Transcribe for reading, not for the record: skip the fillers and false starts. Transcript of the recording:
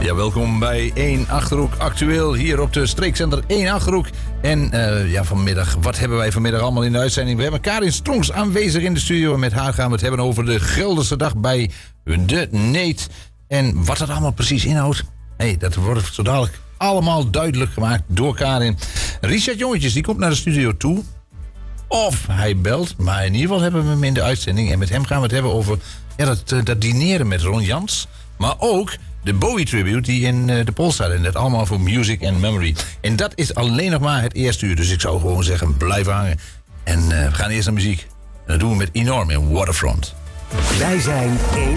Ja, welkom bij 1 Achterhoek Actueel hier op de streekzender 1 Achterhoek. En vanmiddag, wat hebben wij vanmiddag allemaal in de uitzending? We hebben Karin Strongs aanwezig in de studio en met haar gaan we het hebben over de Gelderse dag bij de Neet. En wat dat allemaal precies inhoudt, dat wordt zo dadelijk allemaal duidelijk gemaakt door Karin. Richard Jongetjes, die komt naar de studio toe. Of hij belt, maar in ieder geval hebben we hem in de uitzending. En met hem gaan we het hebben over dat dineren met Ron Jans. Maar ook de Bowie Tribute die in de Pool staat. En dat allemaal voor Music and Memory. En dat is alleen nog maar het eerste uur. Dus ik zou gewoon zeggen, blijf hangen. En we gaan eerst naar muziek. En dat doen we met Enorm in Waterfront. Wij zijn 1